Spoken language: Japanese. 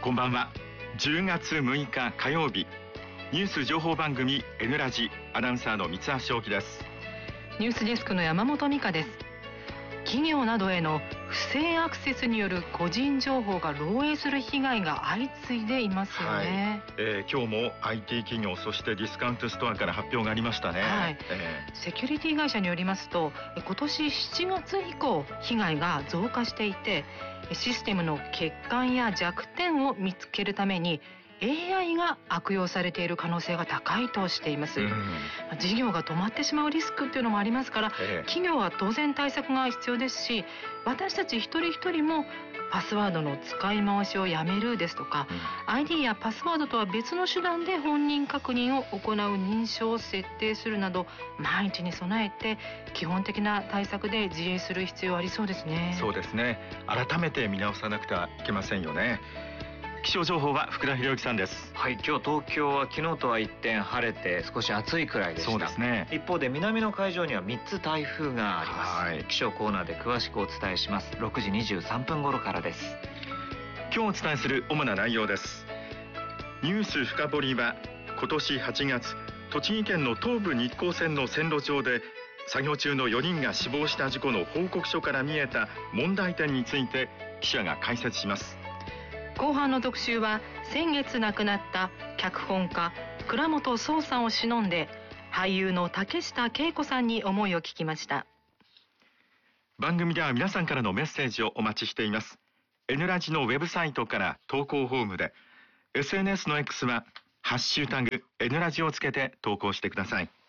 こんばんは。10月6日火曜日、ニュース情報番組 N ラジ、アナウンサーの三橋翔樹です。 ニュースデスクの山本美香です。企業などへの不正アクセスによる個人情報が漏洩する被害が相次いでいますよね。 今日も IT 企業、そしてディスカウントストアから発表がありましたね。 セキュリティ会社によりますと、今年7月以降被害が増加していて、システムの欠陥や弱点を見つけるためにAI が悪用されている可能性が高いとしています。事業が止まってしまうリスクっていうのもありますから、企業は当然対策が必要ですし、私たち一人一人もパスワードの使い回しをやめるですとか、ID やパスワードとは別の手段で本人確認を行う認証を設定するなど、万一に備えて基本的な対策で自衛する必要ありそうですね。 そうですね。改めて見直さなくてはいけませんよね。気象情報は福田博之さんです。 はい、今日東京は昨日とは一転晴れて少し暑いくらいでした。 そうですね。 一方で南の海上には3つ台風があります。気象コーナーで詳しくお伝えします。6時23分頃からです。 今日お伝えする主な内容です。ニュース深掘りは、今年8月栃木県の東武日光線の線路上で作業中の4人が死亡した事故の報告書から見えた問題点について記者が解説します。 後半の特集は、先月亡くなった脚本家倉本聰さんを偲んで俳優の竹下景子さんに思いを聞きました。 番組では皆さんからのメッセージをお待ちしています。 N ラジのウェブサイトから投稿フォームで、 SNS の X はハッシュタグ N ラジをつけて投稿してください。